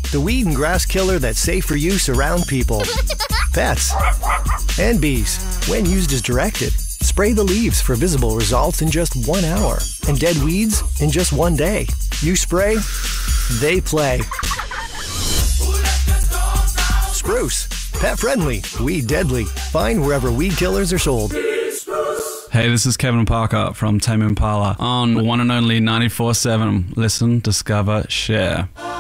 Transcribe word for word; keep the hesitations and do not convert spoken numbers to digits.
the weed and grass killer that's safe for use around people, pets, and bees. When used as directed, spray the leaves for visible results in just one hour and dead weeds in just one day. You spray, they play. Spruce, pet friendly, weed deadly. Find wherever weed killers are sold. Hey, this is Kevin Parker from Tame Impala on one and only ninety-four point seven. Listen, discover, share.